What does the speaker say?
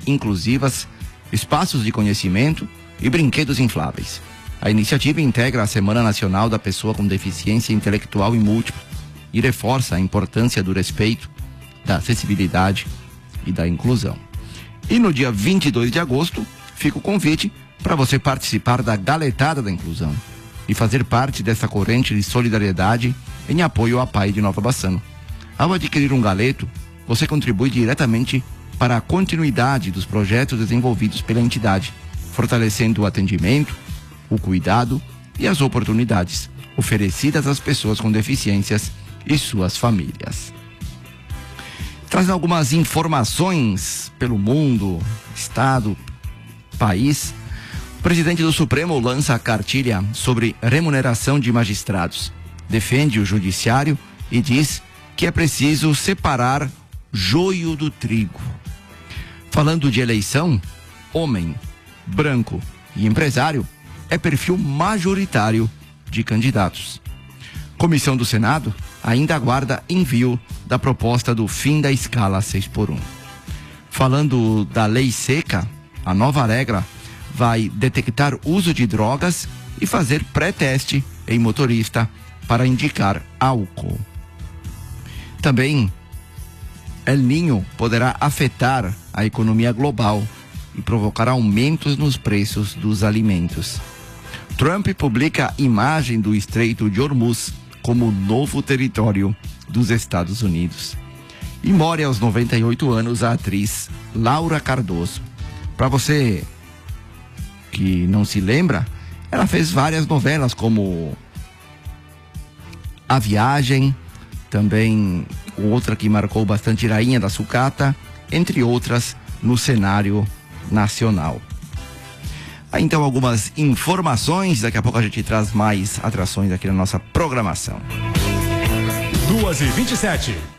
inclusivas, espaços de conhecimento e brinquedos infláveis. A iniciativa integra a Semana Nacional da Pessoa com Deficiência Intelectual e Múltipla e reforça a importância do respeito, da acessibilidade e da inclusão. E no dia 22 de agosto, fica o convite para você participar da Galetada da Inclusão e fazer parte dessa corrente de solidariedade em apoio à PAI de Nova Bassano. Ao adquirir um galeto, você contribui diretamente para a continuidade dos projetos desenvolvidos pela entidade, fortalecendo o atendimento, o cuidado e as oportunidades oferecidas às pessoas com deficiências e suas famílias. Trazendo algumas informações pelo mundo, estado, país. O presidente do Supremo lança a cartilha sobre remuneração de magistrados. Defende o judiciário e diz que é preciso separar joio do trigo. Falando de eleição, homem, branco e empresário é perfil majoritário de candidatos. Comissão do Senado ainda aguarda envio da proposta do fim da escala 6x1. Falando da lei seca, a nova regra vai detectar uso de drogas e fazer pré-teste em motorista para indicar álcool. Também, El Niño poderá afetar a economia global e provocar aumentos nos preços dos alimentos. Trump publica imagem do Estreito de Hormuz como novo território dos Estados Unidos. E morre aos 98 anos a atriz Laura Cardoso. Para você que não se lembra, ela fez várias novelas como A Viagem, também outra que marcou bastante, Rainha da Sucata, entre outras no cenário nacional. Aí, então, algumas informações, daqui a pouco a gente traz mais atrações aqui na nossa programação. 2h27.